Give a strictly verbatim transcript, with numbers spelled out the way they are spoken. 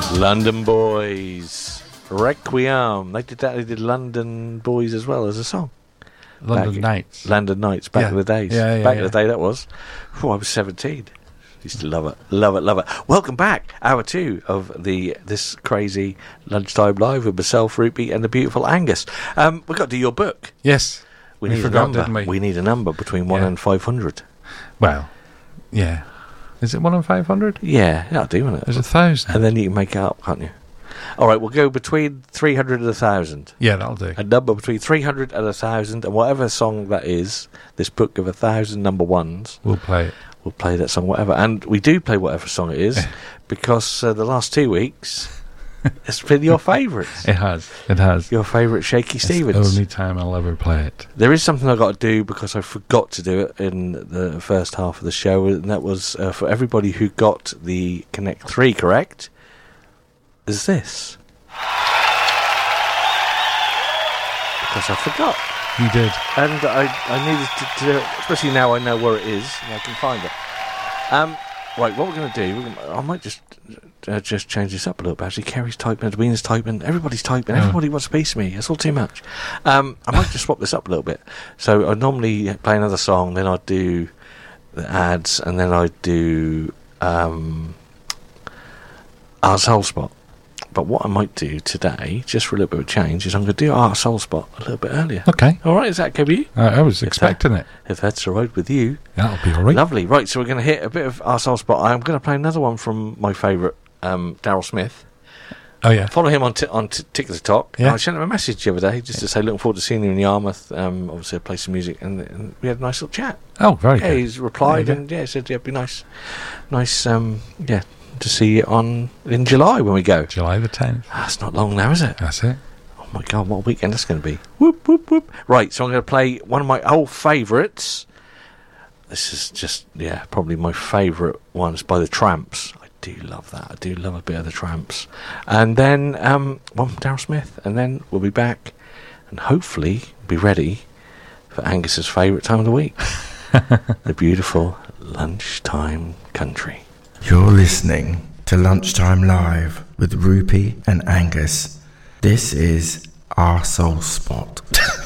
London Boys, Requiem. They did that. They did London Boys as well as a song. London back, Nights. London Nights. Back yeah. in the days. Yeah, yeah, back yeah. in the day, that was. Oh, I was seventeen. Used to love it, love it, love it. Welcome back, hour two of the this crazy lunchtime live with myself, Rupy, and the beautiful Angus. Um, we've got to do your book. Yes, we, we need forgot, a number. didn't we? We need a number between one Yeah. and five hundred. Well, yeah. Is it one and five hundred? Yeah, that'll do, isn't it? There's a thousand, and then you can make it up, can't you? All right, we'll go between three hundred and a thousand. Yeah, that'll do. A number between three hundred and a thousand, and whatever song that is, this book of a thousand number ones. We'll play it. We'll play that song, whatever. And we do play whatever song it is, because uh, the last two weeks, it's been your favourites. It has. It has. Your favourite Shaky It's Stevens. the only time I'll ever play it. There is something I've got to do, because I forgot to do it in the first half of the show, and that was uh, for everybody who got the Connect three correct, is this. Because I forgot. You did. And I, I needed to do it, especially now I know where it is and I can find it. Um, right, what we're going to do, we're gonna, I might just uh, just change this up a little bit. Actually, Kerry's typing, Edwina's typing, everybody's typing, Oh. everybody wants a piece of me. It's all too much. Um, I might just swap this up a little bit. So I normally play another song, then I'd do the ads, and then I'd do um, our Soul Spot. But what I might do today, just for a little bit of change, is I'm going to do our Soul Spot a little bit earlier. Okay. All right, is that okay with you? Uh, I was If expecting that, it. If that's all right with you. That'll be all right. Lovely. Right, so we're going to hit a bit of our Soul Spot. I'm going to play another one from my favourite, um, Daryl Smith. Oh, yeah. Follow him on t- on t- Tick the Talk. Yeah. I sent him a message the other day just to say, looking forward to seeing you in Yarmouth. Um, obviously, I play some music, and, and we had a nice little chat. Oh, very yeah, good. he's replied, There you and yeah, he said, yeah, it'd be nice, nice, um, yeah, to see you on in July when we go. July the tenth. That's not long now, is it? That's it. Oh my God, what a weekend that's going to be. Whoop, whoop, whoop. Right, so I'm going to play one of my old favourites. This is just, yeah, probably my favourite ones by the Tramps. I do love that. I do love a bit of the Tramps. And then um, one from Daryl Smith, and then we'll be back and hopefully be ready for Angus's favourite time of the week. The beautiful Lunchtime Country. You're listening to Lunchtime Live with Rupy and Angus. This is our Soul Spot.